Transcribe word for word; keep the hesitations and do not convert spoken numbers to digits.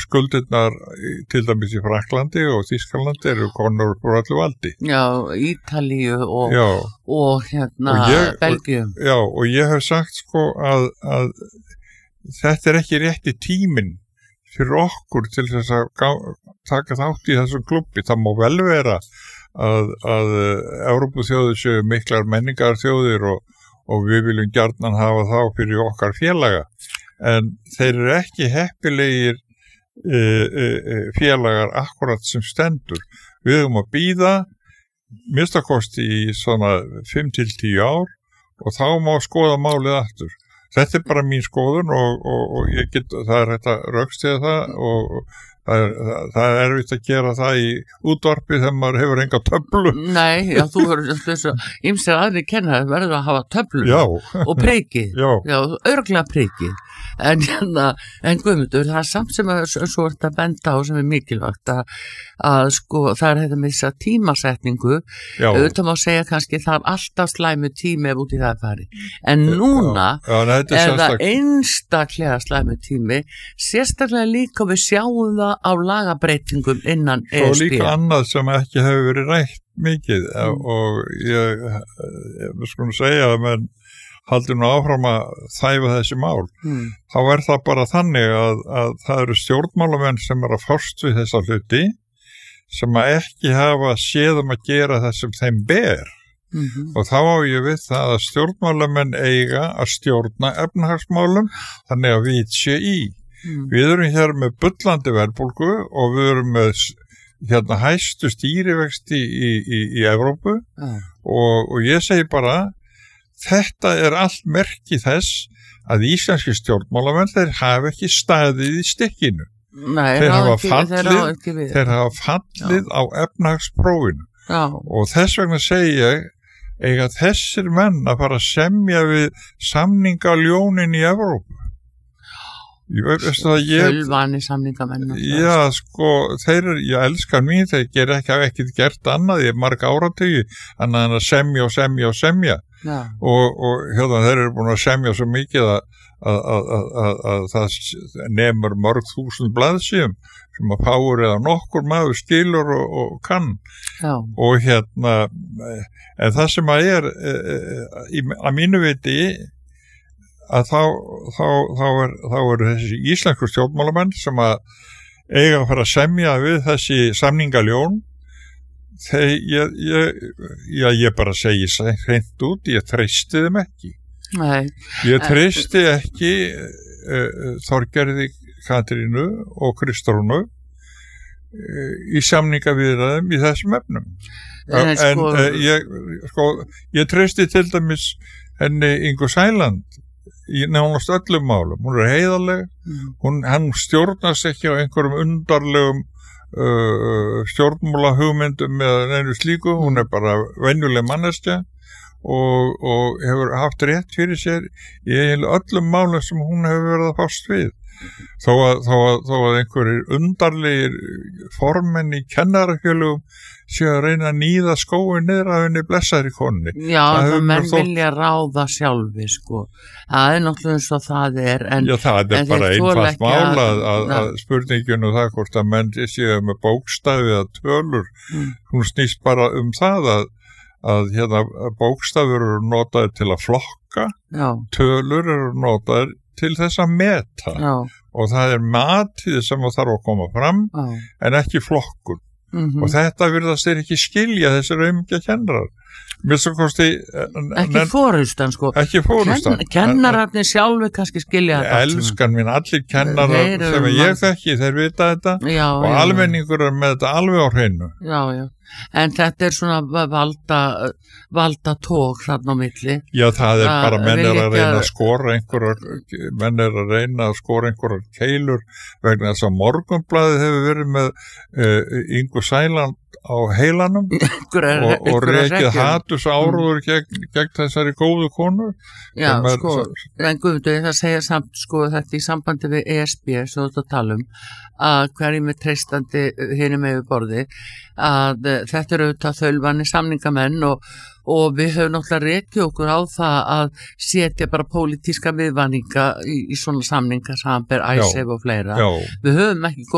skuldirnar til dæmis í Frakklandi og Þýskalandi eru konur úr öllu valdi. Já, Ítalíu og, Já. og hérna Og ég- Belgíu. Já, og ég hef sagt sko að, að þetta er ekki rétti tíminn fyrir okkur til þess að gá, taka þátt í þessum klubbi. Það má vel vera að, að Evrópuþjóðir séu miklar menningarþjóðir og, og við viljum gjarnan hafa þá fyrir okkar félaga. En þeir eru ekki heppilegir e, e, e, félagar akkurat sem stendur. Við höfum að bíða minnstakosti í svona fimm til tíu ár og þá má skoða málið aftur. Þetta er bara mín skoðun og, og, og ég get, það er hægt að rökstyðja það og það er, það, það er erfitt að gera það í útvarpi þegar maður hefur enga töflu. Nei, já, þú verður þessu ýmsir aðri kennarar verður að hafa töflur Já. og prikið. Já. Já, örglega prikið. En, hérna, en Guðmundur, það er samt sem að svo er þetta benda á sem er mikilvægt að, að sko, það er þetta með þessa tímasetningu. Já. Auðvitað má segja kannski það er alltaf slæmu tími ef út í það fari. En núna Já, já, er, er það sérstakt. einstaklega slæmu tími, sérstaklega líka við sjáum það á lagabreitingum innan E Svo S B. líka annað sem ekki hefur verið rætt mikið mm. og ég, við skulum segja að menn haldi nú áfram að þæfa þessi mál. Mm. Þá er það bara þannig að, að það eru stjórnmálamenn sem er að fást við þessa hluti sem að ekki hafa séð um að gera það sem þeim ber. Mm-hmm. Og þá á ég við það að stjórnmálamenn eiga að stjórna efnahagsmálum þannig að við sé í. Mm. Við erum hér með bullandi verðbólgu og við erum með hérna hæstu stýrivexti í, í, í Evrópu Mm. og, og ég segi bara þetta er allt merki þess að íslenski stjórnmálamenn þeir hafa ekki staðið í stikkinu. Nei, Þeir ráð hafa ekki- fallið, þeir ráð ekki við. þeir hafa fallið á efnahagsprófinu Já. og þess vegna segi ég eiga þessir menn að fara að semja við samningaljónin í Evrópu. Ég veist að ég Fjölvani samningamenn. Já, sko, þeir eru, ég elskar mín, þeir gera ekki, hafa ekkert gert annað í marg áratugi, annað en að semja og semja og semja. Já. Og, og hérna, þeir eru búin að semja svo mikið að, að, að, að, að, að það nemur mörg þúsund blaðsíðum sem að fáur eða nokkur maður skilur og, og kann. Já. Og hérna, en það sem að er, e, e, að mínu viti, að þá, þá, þá, er, þá eru þessi íslensku stjórnmálamenn sem að eiga að fara að semja við þessi samningaljón þegar ég, ég, ég, ég bara segi hreint út, ég treysti þeim ekki. Nei. Ég treysti ekki uh, Þorgerði Katrínu og Kristrúnu uh, í samningaviðræðum í þessum efnum. En, En sko, uh, ég, sko, ég treysti til dæmis henni Ingu Sæland í nánast öllum málum. Hún er heiðarleg, mm. hún, hann stjórnast ekki á einhverjum undarlegum uh, stjórnmála hugmyndum eða neinu slíku, hún er bara venjuleg manneskja og, og hefur haft rétt fyrir sér í öllum málum sem hún hefur verið að fást við. Þó að, þó að, þó að einhverjir undarlegir formenn í kennarafélögum séu að reyna að níða skói niður af henni blessaðri konni. Já, Það það hefur menn mér þótt- vilja ráða sjálfi, sko. Það er náttúrulega eins og það er, en Já, það er en bara þeir þola einfalt ekki mál að- að, að, Na. að spurninginu það hvort að menn séu með bókstafi eða tölur, Mm. hún snýst bara um það að, að hérna, bókstafur eru notaðir til að flokka, já, tölur eru notaðir til þess að meta já, og það er matið sem það þarf að koma fram já. en ekki flokkun. Mm Og þetta virðast þeir ekki skilja þessir aumingja kennarar. Mér svo kosti Ekki fórustan, sko. ekki fórustan. Ken, kennararnir sjálfi kannski skilja þetta allt saman. Elskan mín, allir kennarar Þeir eru sem ég mann- þekki, þeir vita þetta Já, og já, almenningur er með þetta alveg á hreinu. Já, já. En þetta er svona valda, valda tók þarna á milli. Já, það er Það bara menn vil er að ekki reyna að- að skora einhverjar, menn er að reyna að skora einhverjar keilur vegna þess að Morgunblaðið hefur verið með uh, Ingu Sæland á heilanum Einhverjar- og, og einhverjar rekið reglur. hatus áróður gegn, gegn þessari góðu konu. Já, sem er- sko, en Guðmundur, ég það segja samt, sko, þetta í sambandi við E S B, svo þetta tala um, að hverjum er treystandi hinum yfir borði, að uh, þetta eru auðvitað þaulvanni samningamenn og, og við höfum náttúrulega rekið okkur á það að setja bara pólitíska viðvanninga í, í svona samninga, samanber, æsef og fleira. Já. Við höfum ekki